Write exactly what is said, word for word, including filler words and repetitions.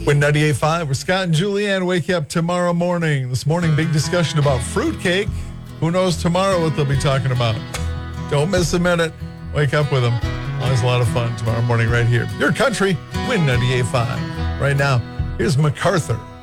Win ninety-eight point five with Scott and Julianne. Wake you up tomorrow morning. This morning, big discussion about fruitcake. Who knows tomorrow what they'll be talking about? Don't miss a minute. Wake up with them. Always a lot of fun tomorrow morning right here. Your country, Win ninety-eight point five. Right now, here's MacArthur.